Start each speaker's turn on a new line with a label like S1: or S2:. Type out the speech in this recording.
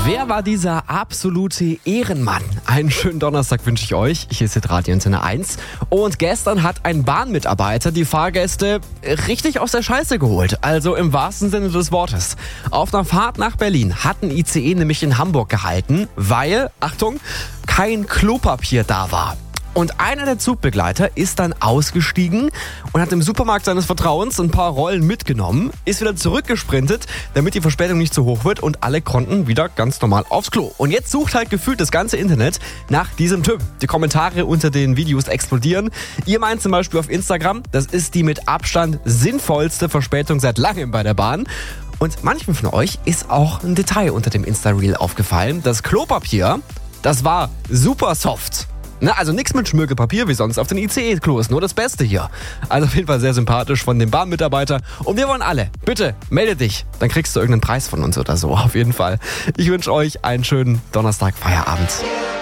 S1: Wer war dieser absolute Ehrenmann? Einen schönen Donnerstag wünsche ich euch. Hier ist Radio Antenne 1. Und gestern hat ein Bahnmitarbeiter die Fahrgäste richtig aus der Scheiße geholt. Also im wahrsten Sinne des Wortes. Auf einer Fahrt nach Berlin hat ein ICE nämlich in Hamburg gehalten, weil, Achtung, kein Klopapier da war. Und einer der Zugbegleiter ist dann ausgestiegen und hat im Supermarkt seines Vertrauens ein paar Rollen mitgenommen, ist wieder zurückgesprintet, damit die Verspätung nicht zu hoch wird und alle konnten wieder ganz normal aufs Klo. Und jetzt sucht halt gefühlt das ganze Internet nach diesem Typ. Die Kommentare unter den Videos explodieren. Ihr meint zum Beispiel auf Instagram, das ist die mit Abstand sinnvollste Verspätung seit langem bei der Bahn. Und manchem von euch ist auch ein Detail unter dem Insta-Reel aufgefallen. Das Klopapier, das war super soft. Also nichts mit Schmirgelpapier wie sonst auf den ICE-Klos, nur das Beste hier. Also auf jeden Fall sehr sympathisch von dem Bahnmitarbeiter. Und wir wollen alle, bitte, melde dich. Dann kriegst du irgendeinen Preis von uns oder so, auf jeden Fall. Ich wünsche euch einen schönen Donnerstag-Feierabend.